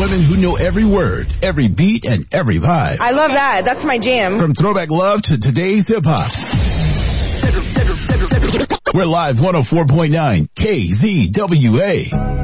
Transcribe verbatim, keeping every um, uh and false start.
women who know every word, every beat, and every vibe. I love that. That's my jam. From throwback love to today's hip-hop. We're live one oh four point nine K Z W A.